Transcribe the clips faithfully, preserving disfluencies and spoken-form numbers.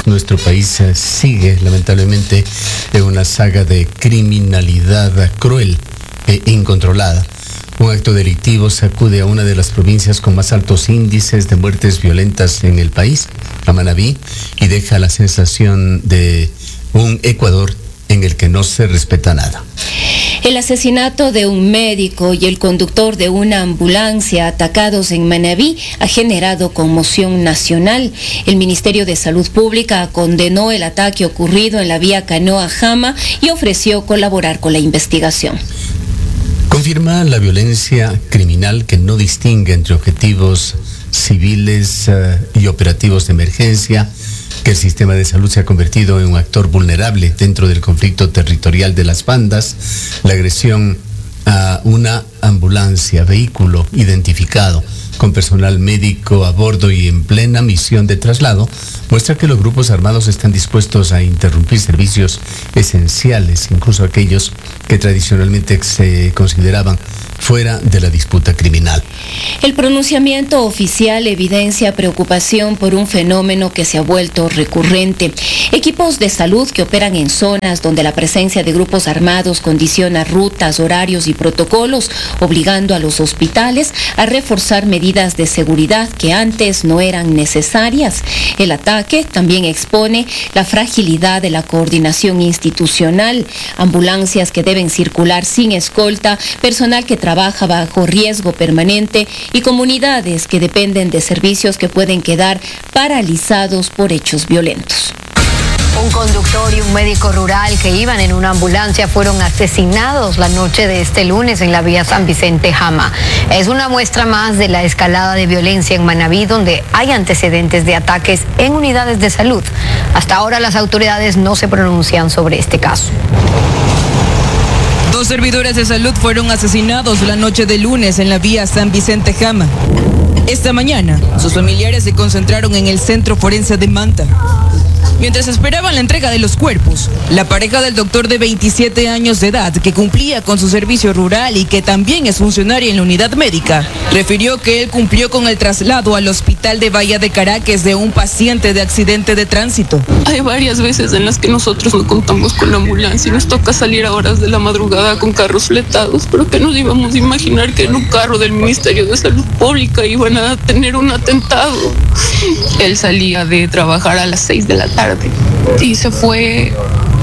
nuestro país eh, sigue lamentablemente en una saga de criminalidad cruel e incontrolada. Un acto delictivo sacude a una de las provincias con más altos índices de muertes violentas en el país, a Manabí, y deja la sensación de un Ecuador en el que no se respeta nada. El asesinato de un médico y el conductor de una ambulancia atacados en Manabí ha generado conmoción nacional. El Ministerio de Salud Pública condenó el ataque ocurrido en la vía Canoa-Jama y ofreció colaborar con la investigación. Confirma la violencia criminal que no distingue entre objetivos civiles uh, y operativos de emergencia, que el sistema de salud se ha convertido en un actor vulnerable dentro del conflicto territorial de las bandas. La agresión a una ambulancia, vehículo identificado con personal médico a bordo y en plena misión de traslado, muestra que los grupos armados están dispuestos a interrumpir servicios esenciales, incluso aquellos que tradicionalmente se consideraban fuera de la disputa criminal. El pronunciamiento oficial evidencia preocupación por un fenómeno que se ha vuelto recurrente. Equipos de salud que operan en zonas donde la presencia de grupos armados condiciona rutas, horarios y protocolos, obligando a los hospitales a reforzar medidas de seguridad que antes no eran necesarias. El ataque también expone la fragilidad de la coordinación institucional, ambulancias que deben circular sin escolta, personal que trabaja bajo riesgo permanente y comunidades que dependen de servicios que pueden quedar paralizados por hechos violentos. Un conductor y un médico rural que iban en una ambulancia fueron asesinados la noche de este lunes en la vía San Vicente Jama. Es una muestra más de la escalada de violencia en Manabí, donde hay antecedentes de ataques en unidades de salud. Hasta ahora las autoridades no se pronuncian sobre este caso. Dos servidores de salud fueron asesinados la noche de lunes en la vía San Vicente Jama. Esta mañana, sus familiares se concentraron en el Centro Forense de Manta. Mientras esperaban la entrega de los cuerpos, la pareja del doctor de veintisiete años de edad, que cumplía con su servicio rural y que también es funcionario en la unidad médica, refirió que él cumplió con el traslado al hospital de Bahía de Caracas de un paciente de accidente de tránsito. Hay varias veces en las que nosotros no contamos con la ambulancia y nos toca salir a horas de la madrugada con carros fletados, pero que nos íbamos a imaginar que en un carro del Ministerio de Salud Pública iban a tener un atentado. Él salía de trabajar a las seis de la tarde y se fue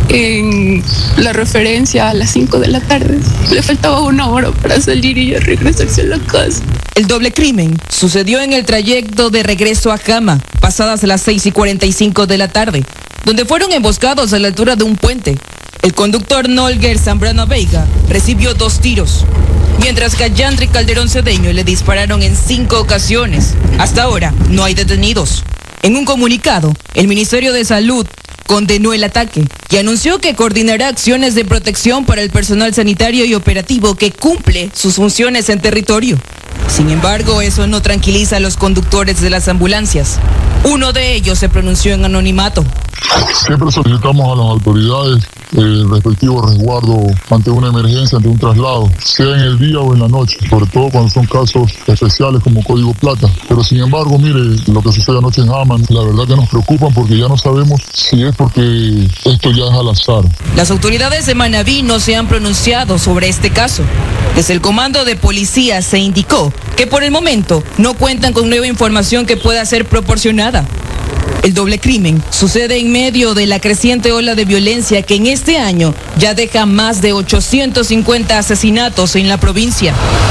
en la referencia a las cinco de la tarde. Le faltaba una hora para salir y ya regresarse a la casa. El doble crimen sucedió en el trayecto de regreso a Jama, pasadas las seis y cuarenta y cinco de la tarde, donde fueron emboscados a la altura de un puente. El conductor Nolger Zambrano Veiga recibió dos tiros, mientras que a Yandri Calderón Cedeño le dispararon en cinco ocasiones. Hasta ahora no hay detenidos. En un comunicado, el Ministerio de Salud condenó el ataque y anunció que coordinará acciones de protección para el personal sanitario y operativo que cumple sus funciones en territorio. Sin embargo, eso no tranquiliza a los conductores de las ambulancias. Uno de ellos se pronunció en anonimato. Siempre solicitamos a las autoridades el respectivo resguardo ante una emergencia, ante un traslado, sea en el día o en la noche, sobre todo cuando son casos especiales como Código Plata. Pero sin embargo, mire, lo que sucede anoche en Haman, la verdad que nos preocupa porque ya no sabemos si es porque esto ya es al azar. Las autoridades de Manabí no se han pronunciado sobre este caso. Desde el comando de policía se indicó que por el momento no cuentan con nueva información que pueda ser proporcionada. El doble crimen sucede en medio de la creciente ola de violencia que en este año ya deja más de ochocientos cincuenta asesinatos en la provincia.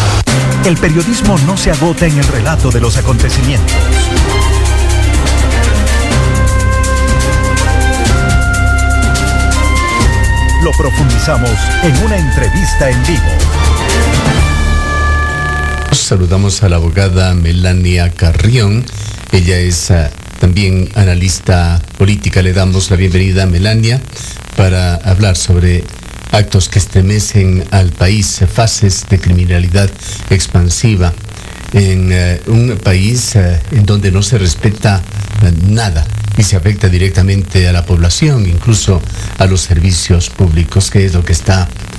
El periodismo no se agota en el relato de los acontecimientos. Lo profundizamos en una entrevista en vivo. Saludamos a la abogada Melania Carrión. Ella es uh, también analista política. Le damos la bienvenida a Melania para hablar sobre actos que estremecen al país, fases de criminalidad expansiva en uh, un país uh, en donde no se respeta uh, nada y se afecta directamente a la población, incluso a los servicios públicos, que es lo que está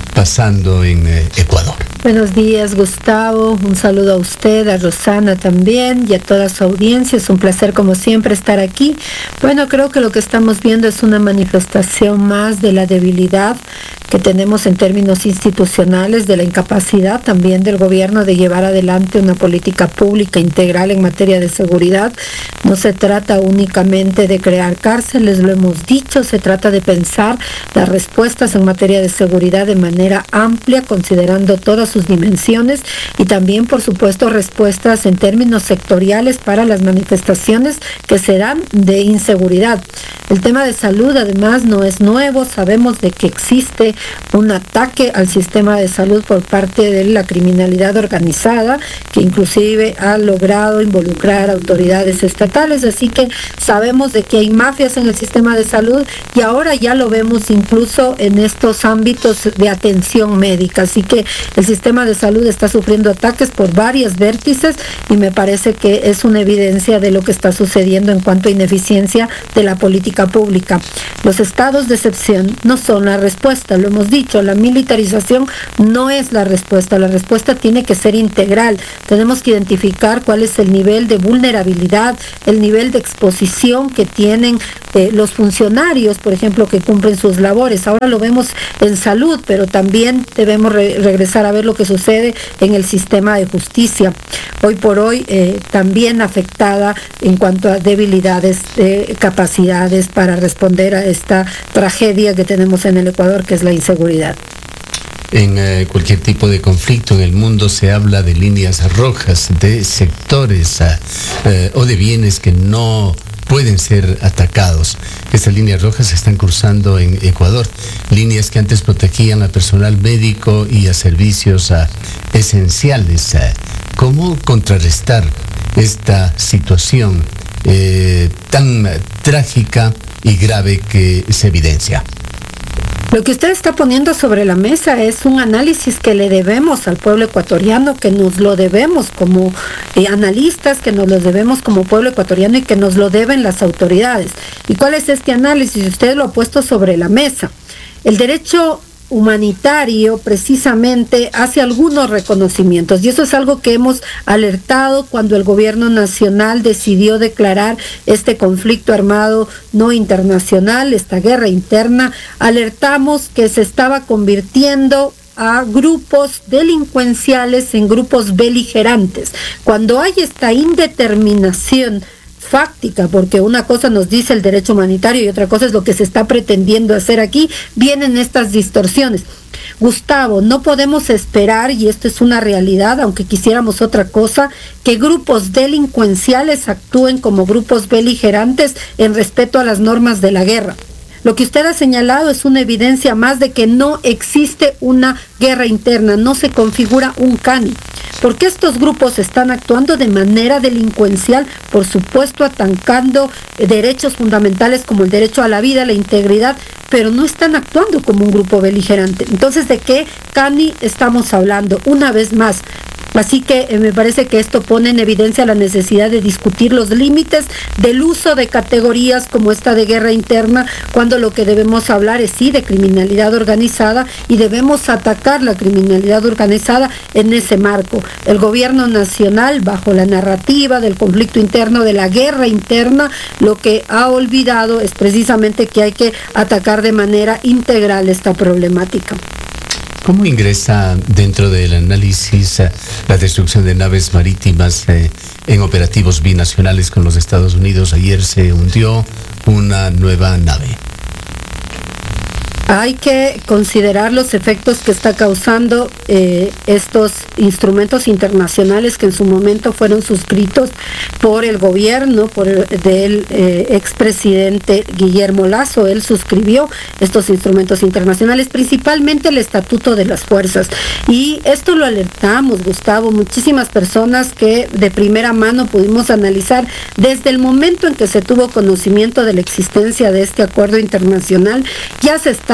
pasando en eh, Ecuador. Buenos días, Gustavo. Un saludo a usted, a Rosana también y a toda su audiencia. Es un placer, como siempre, estar aquí. Bueno, creo que lo que estamos viendo es una manifestación más de la debilidad que tenemos en términos institucionales, de la incapacidad también del gobierno de llevar adelante una política pública integral en materia de seguridad. No se trata únicamente de crear cárceles, lo hemos dicho, se trata de pensar las respuestas en materia de seguridad de manera amplia, considerando todas sus dimensiones y también, por supuesto, respuestas en términos sectoriales para las manifestaciones que se dan de inseguridad. El tema de salud, además, no es nuevo. Sabemos de que existe un ataque al sistema de salud por parte de la criminalidad organizada, que inclusive ha logrado involucrar autoridades estatales, así que sabemos de que hay mafias en el sistema de salud y ahora ya lo vemos incluso en estos ámbitos de atención médica, así que el sistema de salud está sufriendo ataques por varias vértices y me parece que es una evidencia de lo que está sucediendo en cuanto a ineficiencia de la política pública. Los estados de excepción no son la respuesta, lo hemos dicho, la militarización no es la respuesta, la respuesta tiene que ser integral. Tenemos que identificar cuál es el nivel de vulnerabilidad, el nivel de exposición que tienen eh, los funcionarios, por ejemplo, que cumplen sus labores. Ahora lo vemos en salud, pero también debemos re regresar a ver lo que sucede en el sistema de justicia. Hoy por hoy eh, también afectada en cuanto a debilidades de capacidades para responder a esta tragedia que tenemos en el Ecuador, que es la inseguridad. En eh, cualquier tipo de conflicto en el mundo se habla de líneas rojas, de sectores eh, o de bienes que no pueden ser atacados. Estas líneas rojas se están cruzando en Ecuador, líneas que antes protegían a personal médico y a servicios uh, esenciales. Uh, ¿Cómo contrarrestar esta situación eh, tan uh, trágica y grave que se evidencia? Lo que usted está poniendo sobre la mesa es un análisis que le debemos al pueblo ecuatoriano, que nos lo debemos como eh, analistas, que nos lo debemos como pueblo ecuatoriano y que nos lo deben las autoridades. ¿Y cuál es este análisis? Usted lo ha puesto sobre la mesa. El derecho humanitario precisamente hace algunos reconocimientos y eso es algo que hemos alertado cuando el gobierno nacional decidió declarar este conflicto armado no internacional, esta guerra interna. Alertamos que se estaba convirtiendo a grupos delincuenciales en grupos beligerantes. Cuando hay esta indeterminación fáctica, porque una cosa nos dice el derecho humanitario y otra cosa es lo que se está pretendiendo hacer aquí, vienen estas distorsiones. Gustavo, no podemos esperar, y esto es una realidad, aunque quisiéramos otra cosa, que grupos delincuenciales actúen como grupos beligerantes en respeto a las normas de la guerra. Lo que usted ha señalado es una evidencia más de que no existe una guerra interna, no se configura un CANI. Porque estos grupos están actuando de manera delincuencial, por supuesto atacando derechos fundamentales como el derecho a la vida, la integridad, pero no están actuando como un grupo beligerante. Entonces, ¿de qué CANI estamos hablando? Una vez más. Así que eh, me parece que esto pone en evidencia la necesidad de discutir los límites del uso de categorías como esta de guerra interna, cuando lo que debemos hablar es sí de criminalidad organizada y debemos atacar la criminalidad organizada en ese marco. El gobierno nacional, bajo la narrativa del conflicto interno, de la guerra interna, lo que ha olvidado es precisamente que hay que atacar de manera integral esta problemática. ¿Cómo ingresa dentro del análisis eh, la destrucción de naves marítimas eh, en operativos binacionales con los Estados Unidos? Ayer se hundió una nueva nave. Hay que considerar los efectos que está causando eh, estos instrumentos internacionales que en su momento fueron suscritos por el gobierno, por el del eh, expresidente Guillermo Lasso. Él suscribió estos instrumentos internacionales, principalmente el Estatuto de las Fuerzas. Y esto lo alertamos, Gustavo, muchísimas personas que de primera mano pudimos analizar desde el momento en que se tuvo conocimiento de la existencia de este acuerdo internacional, ya se está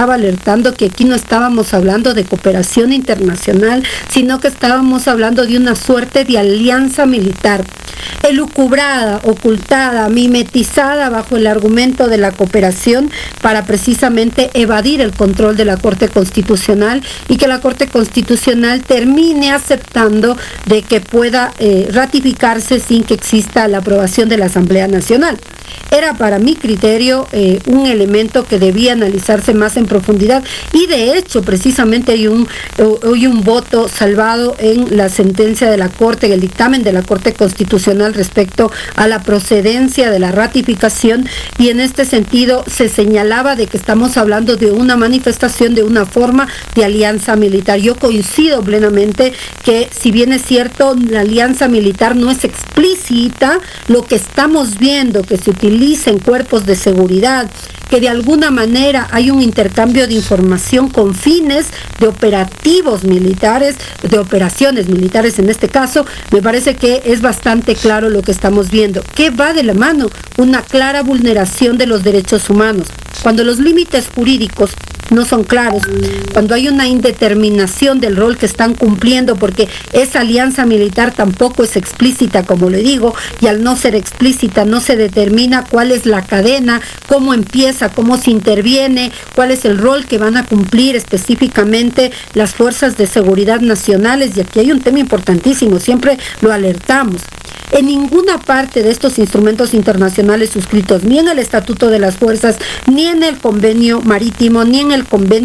estaba alertando que aquí no estábamos hablando de cooperación internacional, sino que estábamos hablando de una suerte de alianza militar, elucubrada, ocultada, mimetizada bajo el argumento de la cooperación para precisamente evadir el control de la Corte Constitucional y que la Corte Constitucional termine aceptando de que pueda eh, ratificarse sin que exista la aprobación de la Asamblea Nacional. Era para mi criterio eh, un elemento que debía analizarse más en profundidad y de hecho precisamente hay un, hay un voto salvado en la sentencia de la Corte, en el dictamen de la Corte Constitucional respecto a la procedencia de la ratificación y en este sentido se señalaba de que estamos hablando de una manifestación de una forma de alianza militar. Yo coincido plenamente que si bien es cierto la alianza militar no es explícita, lo que estamos viendo que se utilicen cuerpos de seguridad, que de alguna manera hay un intercambio de información con fines de operativos militares, de operaciones militares en este caso, me parece que es bastante claro lo que estamos viendo. ¿Qué va de la mano? Una clara vulneración de los derechos humanos. Cuando los límites jurídicos no son claros, cuando hay una indeterminación del rol que están cumpliendo, porque esa alianza militar tampoco es explícita, como le digo, y al no ser explícita no se determina cuál es la cadena, cómo empieza, cómo se interviene, cuál es el rol que van a cumplir específicamente las fuerzas de seguridad nacionales, y aquí hay un tema importantísimo, siempre lo alertamos. En ninguna parte de estos instrumentos internacionales suscritos, ni en el Estatuto de las Fuerzas, ni en el Convenio Marítimo, ni en el Convenio